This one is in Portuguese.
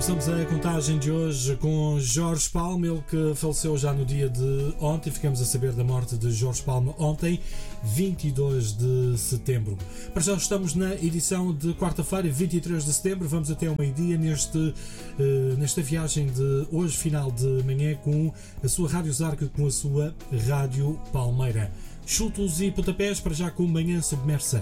Começamos a contagem de hoje com Jorge Palma, ele que faleceu já no dia de ontem. Ficamos a saber da morte de Jorge Palma ontem, 22 de setembro. Para já estamos na edição de quarta-feira, 23 de setembro. Vamos até ao meio-dia nesta viagem de hoje, final de manhã, com a sua Rádio Zarca, com a sua Rádio Palmeira. Chutos e pontapés, para já com Manhã Submersa.